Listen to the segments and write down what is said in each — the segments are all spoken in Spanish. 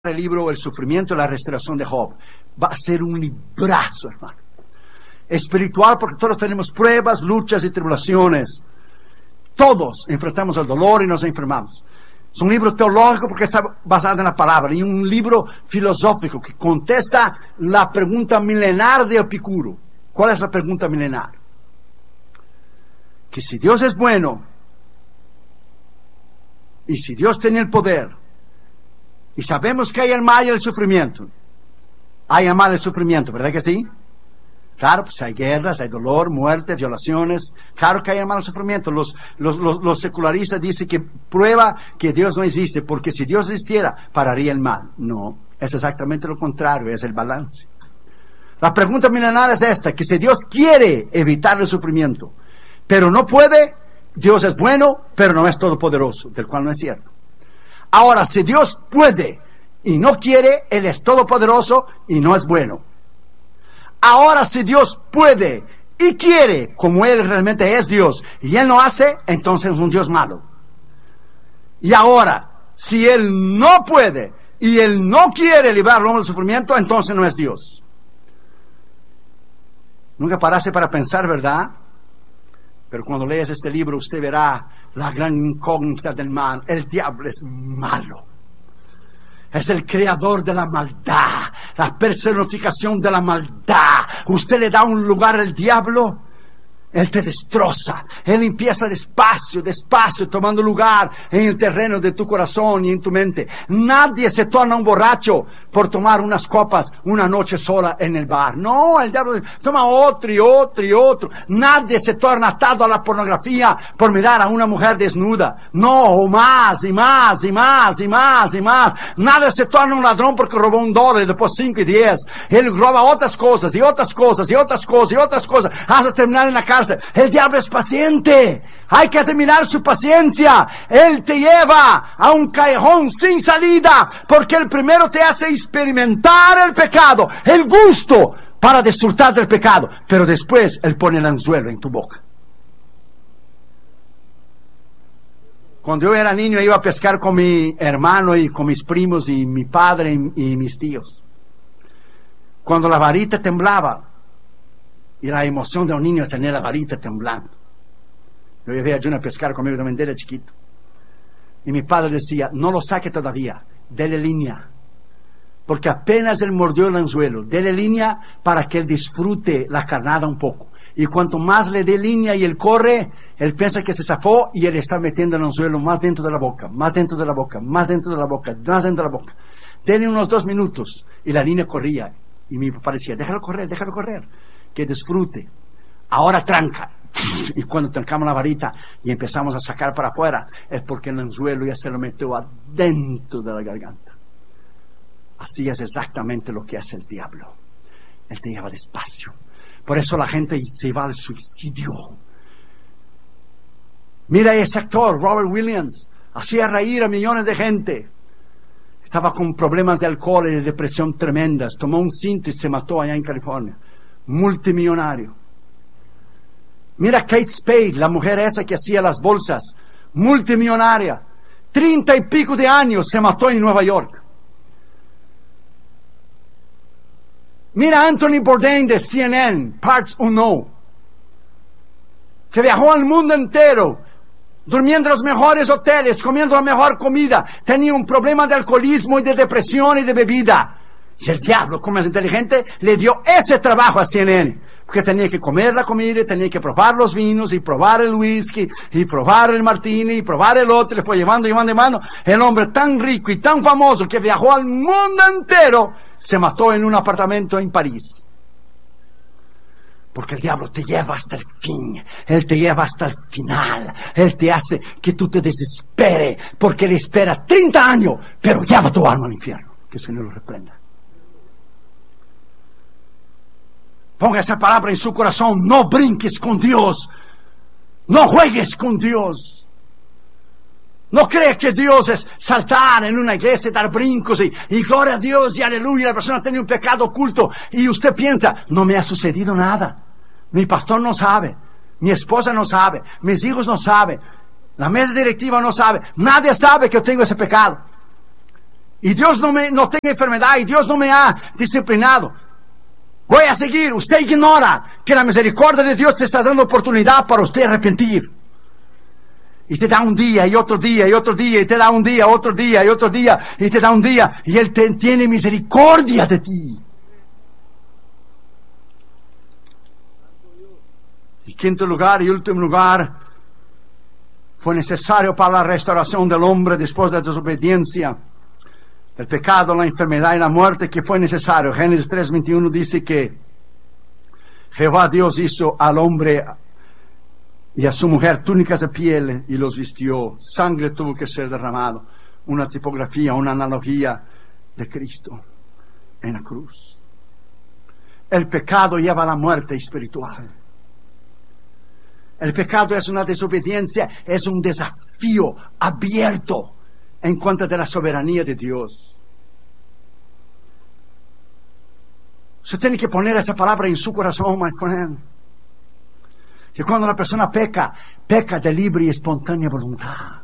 el libro El sufrimiento y la restauración de Job. Va a ser un librazo, hermano. Espiritual, porque todos tenemos pruebas, luchas y tribulaciones. Todos enfrentamos el dolor y nos enfermamos. Es un libro teológico porque está basado en la palabra, y un libro filosófico que contesta la pregunta milenar de Epicuro. ¿Cuál es la pregunta milenar? Que si Dios es bueno, y si Dios tiene el poder, y sabemos que hay el mal y el sufrimiento. Hay el mal y el sufrimiento, ¿verdad que sí? Claro, pues hay guerras, hay dolor, muerte, violaciones. Claro que hay el mal y el sufrimiento. Los secularistas dicen que prueba que Dios no existe, porque si Dios existiera, pararía el mal. No, es exactamente lo contrario, es el balance. La pregunta milenaria es esta, que si Dios quiere evitar el sufrimiento, pero no puede, Dios es bueno, pero no es todopoderoso, del cual no es cierto. Ahora, si Dios puede y no quiere, Él es todopoderoso y no es bueno. Ahora, si Dios puede y quiere, como Él realmente es Dios, y Él no hace, entonces es un Dios malo. Y ahora, si Él no puede y Él no quiere librar al hombre del sufrimiento, entonces no es Dios. Nunca paraste para pensar, ¿verdad? Pero cuando leas este libro, usted verá la gran incógnita del mal. El diablo es malo. Es el creador de la maldad, la personificación de la maldad. Usted le da un lugar al diablo, Él te destroza. Él empieza despacio, despacio, tomando lugar en el terreno de tu corazón y en tu mente. Nadie se torna un borracho por tomar unas copas una noche sola en el bar. No, el diablo toma otro y otro y otro. Nadie se torna atado a la pornografía por mirar a una mujer desnuda. No, o más y más y más y más y más. Nadie se torna un ladrón porque robó $1 y después 5 y 10. Él roba otras cosas y otras cosas y otras cosas y otras cosas hasta terminar en la cárcel. El diablo es paciente. Hay que terminar su paciencia. Él te lleva a un callejón sin salida, porque el primero te hace experimentar el pecado, el gusto para disfrutar del pecado, pero después Él pone el anzuelo en tu boca. Cuando yo era niño iba a pescar con mi hermano y con mis primos y mi padre y mis tíos. Cuando la varita temblaba, y la emoción de un niño es tener la varita temblando. Yo llevé a Junior a pescar conmigo también desde chiquito. Y mi padre decía, no lo saque todavía, dele línea. Porque apenas él mordió el anzuelo, dele línea para que él disfrute la carnada un poco. Y cuanto más le dé línea y él corre, él piensa que se zafó y él está metiendo el anzuelo más dentro de la boca, más dentro de la boca, más dentro de la boca, más dentro de la boca. Dele unos 2 minutos y la línea corría. Y mi papá decía, déjalo correr, que disfrute. Ahora tranca. Y cuando trancamos la varita y empezamos a sacar para afuera, es porque el anzuelo ya se lo metió adentro de la garganta. Así es exactamente lo que hace el diablo. Él te lleva despacio. Por eso la gente se va al suicidio. Mira ese actor, Robert Williams, hacía reír a millones de gente. Estaba con problemas de alcohol y de depresión tremendas. Tomó un cinto y se mató allá en California. Multimillonario. Mira Kate Spade, la mujer esa que hacía las bolsas, multimillonaria, 30 y pico de años, se mató en Nueva York. Mira Anthony Bourdain de CNN, Parts Unknown, que viajó al mundo entero, durmiendo en los mejores hoteles, comiendo la mejor comida, tenía un problema de alcoholismo y de depresión y de bebida. Y el diablo, como es inteligente, le dio ese trabajo a CNN. Porque tenía que comer la comida, tenía que probar los vinos, y probar el whisky, y probar el martini, y probar el otro. Le fue llevando. El hombre tan rico y tan famoso que viajó al mundo entero, se mató en un apartamento en París. Porque el diablo te lleva hasta el fin. Él te lleva hasta el final. Él te hace que tú te desesperes, porque Él espera 30 años, pero lleva tu alma al infierno. Que el Señor lo reprenda. Ponga esa palabra en su corazón. No brinques con Dios. No juegues con Dios. No creas que Dios es saltar en una iglesia, dar brincos y gloria a Dios y aleluya. La persona tiene un pecado oculto y usted piensa, no me ha sucedido nada. Mi pastor no sabe. Mi esposa no sabe. Mis hijos no saben. La mesa directiva no sabe. Nadie sabe que yo tengo ese pecado. y Dios no tengo enfermedad, y Dios no me ha disciplinado, voy a seguir. Usted ignora que la misericordia de Dios te está dando oportunidad para usted arrepentir. Y te da un día y otro día y otro día, y te da un día, otro día y otro día, y te da un día, y Él tiene misericordia de ti. Y quinto lugar y último lugar, fue necesario para la restauración del hombre después de la desobediencia, el pecado, la enfermedad y la muerte, que fue necesario. Génesis 3:21 dice que Jehová Dios hizo al hombre y a su mujer túnicas de piel y los vistió. Sangre tuvo que ser derramado. Una tipografía, una analogía de Cristo en la cruz. El pecado lleva a la muerte espiritual. El pecado es una desobediencia, es un desafío abierto en contra de la soberanía de Dios. Usted tiene que poner esa palabra en su corazón, my friend. Que cuando la persona peca de libre y espontánea voluntad.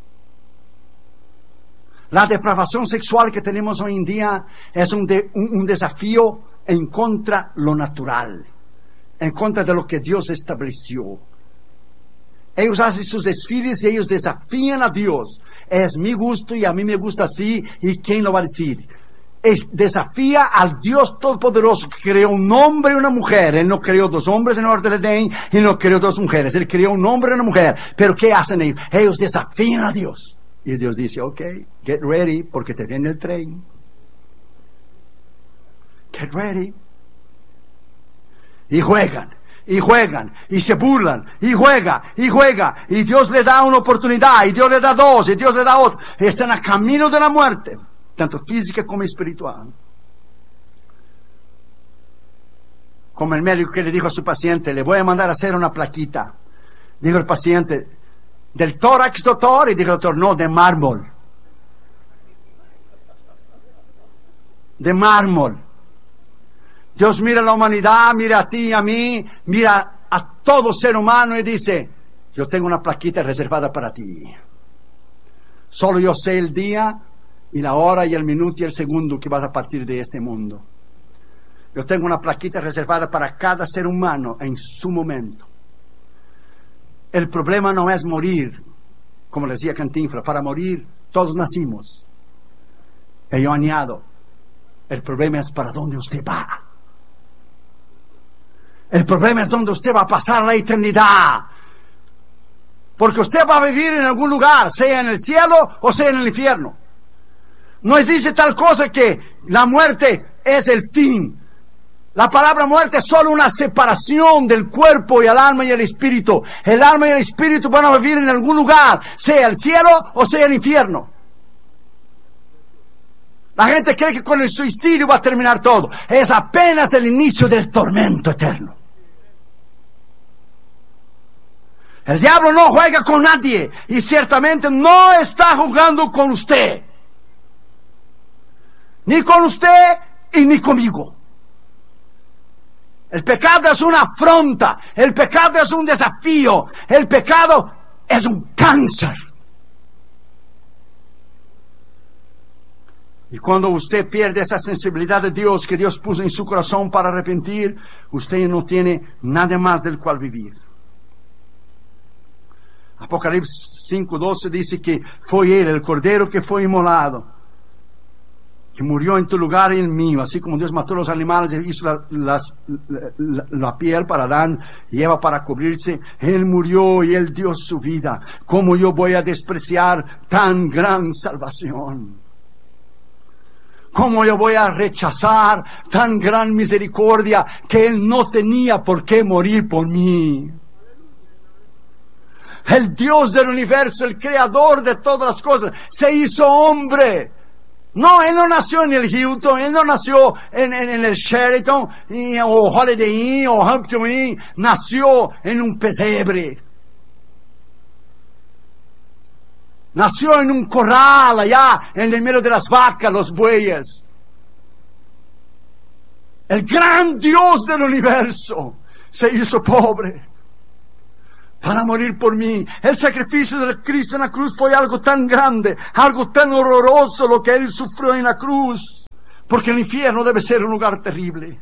La depravación sexual que tenemos hoy en día es un desafío en contra de lo natural, en contra de lo que Dios estableció. Ellos hacen sus desfiles y ellos desafían a Dios. Es mi gusto y a mí me gusta así, ¿y quién lo va a decir? Desafía al Dios Todopoderoso, que creó un hombre y una mujer. Él no creó dos hombres en el orden del Edén, y no creó dos mujeres. Él creó un hombre y una mujer. Pero ¿qué hacen ellos? Ellos desafían a Dios. Y Dios dice, ok, get ready, porque te viene el tren. Get ready. Y juegan, y se burlan, y juega, y Dios le da una oportunidad, y Dios le da dos, y Dios le da otra. Están a camino de la muerte, tanto física como espiritual. Como el médico que le dijo a su paciente, le voy a mandar a hacer una plaquita. Dijo el paciente, ¿del tórax, doctor? Y dijo el doctor, no, de mármol. De mármol. Dios mira a la humanidad, mira a ti y a mí, mira a todo ser humano y dice, yo tengo una plaquita reservada para ti. Solo yo sé el día y la hora y el minuto y el segundo que vas a partir de este mundo. Yo tengo una plaquita reservada para cada ser humano en su momento. El problema no es morir, como decía Cantinflas, para morir todos nacimos. Y yo añado, el problema es para dónde usted va. El problema es dónde usted va a pasar la eternidad. Porque usted va a vivir en algún lugar, sea en el cielo o sea en el infierno. No existe tal cosa que la muerte es el fin. La palabra muerte es solo una separación del cuerpo y el alma y el espíritu. El alma y el espíritu van a vivir en algún lugar, sea el cielo o sea el infierno. La gente cree que con el suicidio va a terminar todo. Es apenas el inicio del tormento eterno. El diablo no juega con nadie y ciertamente no está jugando con usted. Ni con usted y ni conmigo. El pecado es una afronta. El pecado es un desafío. El pecado es un cáncer. Y cuando usted pierde esa sensibilidad de Dios que Dios puso en su corazón para arrepentir, usted no tiene nada más del cual vivir. Apocalipsis 5:12 dice que fue Él, el Cordero que fue inmolado, que murió en tu lugar y en el mío. Así como Dios mató los animales y hizo la piel para Adán y Eva para cubrirse, Él murió y Él dio su vida. ¿Cómo yo voy a despreciar tan gran salvación? ¿Cómo yo voy a rechazar tan gran misericordia que Él no tenía por qué morir por mí? El Dios del universo, el creador de todas las cosas, se hizo hombre. No, Él no nació en el Hilton, Él no nació en el Sheraton, o Holiday Inn, o Hampton Inn. Nació en un pesebre. Nació en un corral allá, en el medio de las vacas, los bueyes. El gran Dios del universo se hizo pobre para morir por mí. El sacrificio de Cristo en la cruz fue algo tan grande, algo tan horroroso lo que Él sufrió en la cruz, porque el infierno debe ser un lugar terrible.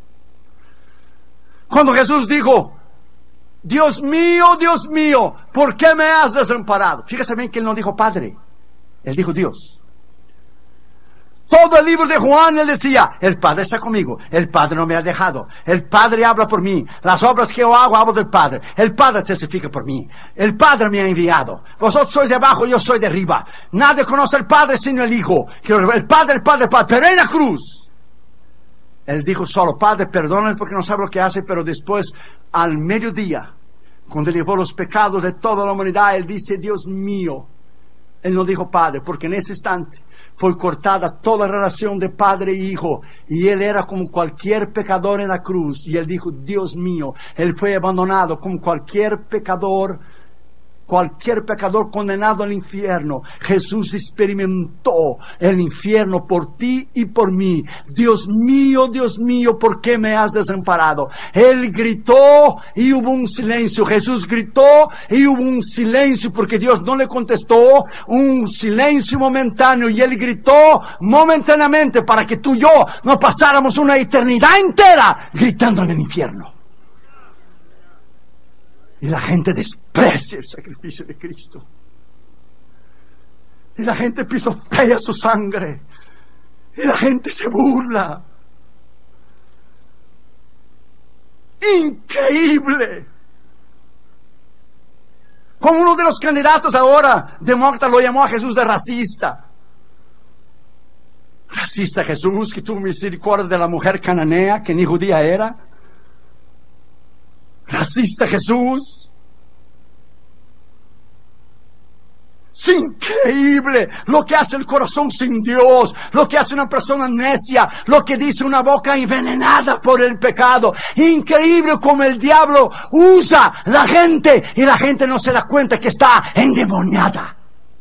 Cuando Jesús dijo: Dios mío, ¿por qué me has desamparado? Fíjese bien que Él no dijo Padre, Él dijo Dios. Todo el libro de Juan Él decía: el Padre está conmigo, el Padre no me ha dejado, el Padre habla por mí, las obras que yo hago, hablo del Padre, el Padre testifica por mí, el Padre me ha enviado, vosotros sois de abajo, yo soy de arriba, nadie conoce al Padre sino el Hijo, el Padre, pero en la cruz Él dijo solo: Padre, perdónales porque no saben lo que hace. Pero después, al mediodía, cuando llevó los pecados de toda la humanidad, Él dice: Dios mío. Él no dijo Padre, porque en ese instante fue cortada toda relación de padre e hijo, y Él era como cualquier pecador en la cruz, y Él dijo: Dios mío. Él fue abandonado como cualquier pecador condenado al infierno. Jesús experimentó el infierno por ti y por mí. Dios mío, ¿por qué me has desamparado? Él gritó y hubo un silencio. Jesús gritó y hubo un silencio, porque Dios no le contestó. Un silencio momentáneo, y Él gritó momentáneamente para que tú y yo no pasáramos una eternidad entera gritando en el infierno. Y la gente desprecia el sacrificio de Cristo. Y la gente pisotea su sangre. Y la gente se burla. Increíble. Como uno de los candidatos ahora demócrata lo llamó a Jesús de racista. Racista Jesús, que tuvo misericordia de la mujer cananea, que ni judía era. Racista Jesús. Es increíble lo que hace el corazón sin Dios, lo que hace una persona necia, lo que dice una boca envenenada por el pecado. Increíble como el diablo usa la gente, y la gente no se da cuenta que está endemoniada.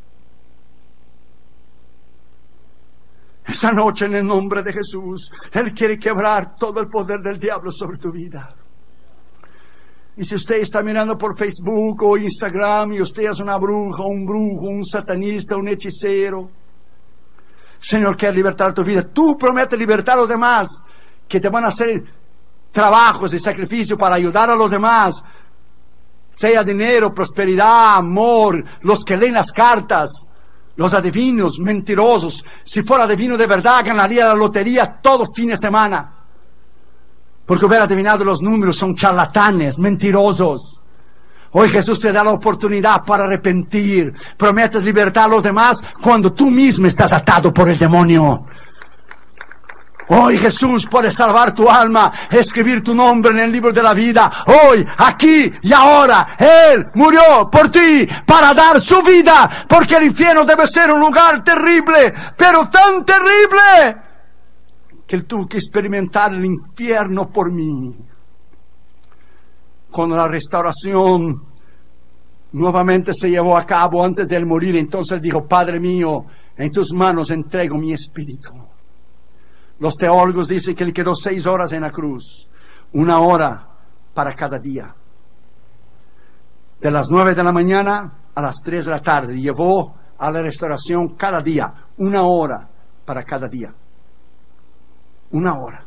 Esa noche, en el nombre de Jesús, Él quiere quebrar todo el poder del diablo sobre tu vida. Y si usted está mirando por Facebook o Instagram y usted es una bruja, un brujo, un satanista, un hechicero, Señor quiere libertar tu vida. Tú prometes libertar a los demás, que te van a hacer trabajos y sacrificio para ayudar a los demás. Sea dinero, prosperidad, amor, los que leen las cartas, los adivinos mentirosos. Si fuera adivino de verdad, ganaría la lotería todo fin de semana. Porque hubiera adivinado los números. Son charlatanes, mentirosos. Hoy Jesús te da la oportunidad para arrepentir. Prometes libertar a los demás cuando tú mismo estás atado por el demonio. Hoy Jesús puede salvar tu alma, escribir tu nombre en el libro de la vida. Hoy, aquí y ahora, Él murió por ti para dar su vida. Porque el infierno debe ser un lugar terrible, pero tan terrible que Él tuvo que experimentar el infierno por mí. Cuando la restauración nuevamente se llevó a cabo antes de Él morir, entonces Él dijo: Padre mío, en tus manos entrego mi espíritu. Los teólogos dicen que Él quedó 6 horas en la cruz, 1 hora para cada día. De las 9 de la mañana a las 3 de la tarde, llevó a la restauración cada día, 1 hora para cada día. 1 hora.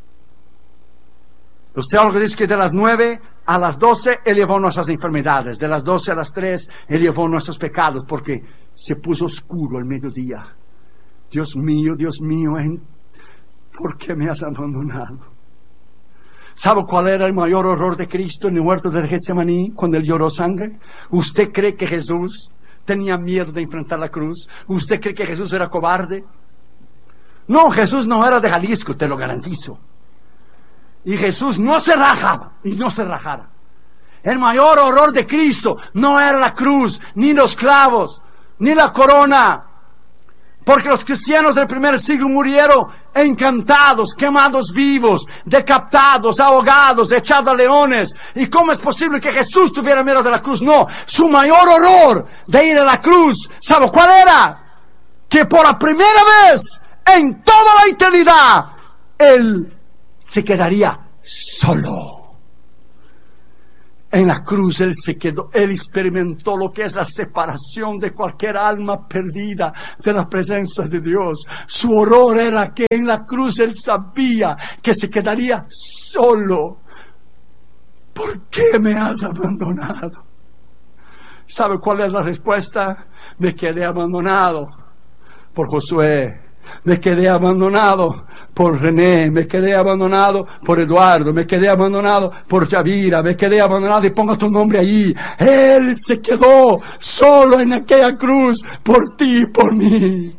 Los teólogos dicen que de las 9 a las 12 Él llevó nuestras enfermedades, de las 12 a las 3 Él llevó nuestros pecados, porque se puso oscuro el mediodía. Dios mío, ¿por qué me has abandonado? ¿Sabe cuál era el mayor horror de Cristo en el huerto del Getsemaní cuando Él lloró sangre? ¿Usted cree que Jesús tenía miedo de enfrentar la cruz? ¿Usted cree que Jesús era cobarde? No, Jesús no era de Jalisco, te lo garantizo. Y Jesús no se rajaba y no se rajara. El mayor horror de Cristo no era la cruz, ni los clavos, ni la corona. Porque los cristianos del primer siglo murieron encantados, quemados vivos, decapitados, ahogados, echados a leones. ¿Y cómo es posible que Jesús tuviera miedo de la cruz? No, su mayor horror de ir a la cruz, ¿sabe cuál era? Que por la primera vez en toda la eternidad Él se quedaría solo. En la cruz Él se quedó, Él experimentó lo que es la separación de cualquier alma perdida de la presencia de Dios. Su horror era que en la cruz Él sabía que se quedaría solo. ¿Por qué me has abandonado? ¿Sabe cuál es la respuesta? Me quedé abandonado por Josué. Me quedé abandonado por René, me quedé abandonado por Eduardo, me quedé abandonado por Yavira, me quedé abandonado, y ponga tu nombre allí. Él se quedó solo en aquella cruz por ti y por mí.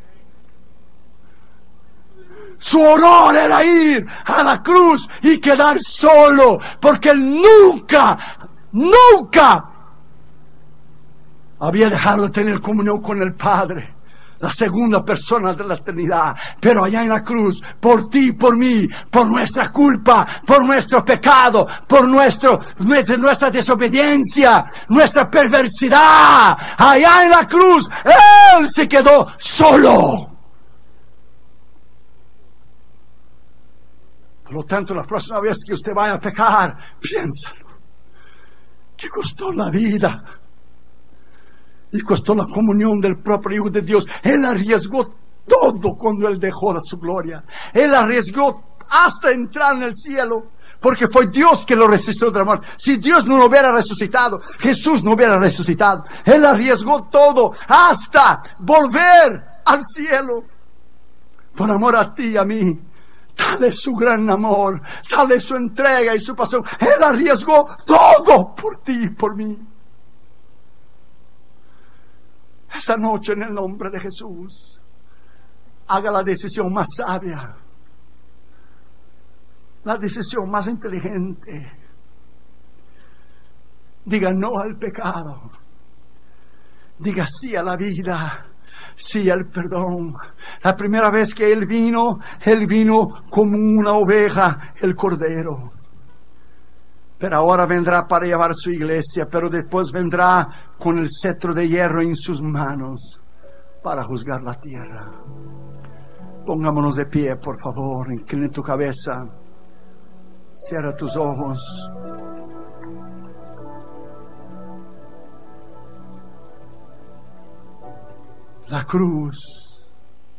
Su horror era ir a la cruz y quedar solo, porque él nunca había dejado de tener comunión con el Padre, la segunda persona de la Trinidad. Pero allá en la cruz, por ti, por mí, por nuestra culpa, por nuestro pecado, por nuestra desobediencia, nuestra perversidad, allá en la cruz, Él se quedó solo. Por lo tanto, la próxima vez que usted vaya a pecar, piénsalo, que costó la vida y costó la comunión del propio Hijo de Dios. Él arriesgó todo cuando Él dejó su gloria. Él arriesgó hasta entrar en el cielo, porque fue Dios que lo resucitó de la muerte. Si Dios no lo hubiera resucitado, Jesús no hubiera resucitado. Él arriesgó todo hasta volver al cielo por amor a ti y a mí. Tal es su gran amor, tal es su entrega y su pasión. Él arriesgó todo por ti y por mí. Esta noche, en el nombre de Jesús, haga la decisión más sabia, la decisión más inteligente. Diga no al pecado, diga sí a la vida, sí al perdón. La primera vez que Él vino como una oveja, el cordero. Pero ahora vendrá para llevar su iglesia, pero después vendrá con el cetro de hierro en sus manos para juzgar la tierra. Pongámonos de pie, por favor, inclina tu cabeza, cierra tus ojos. La cruz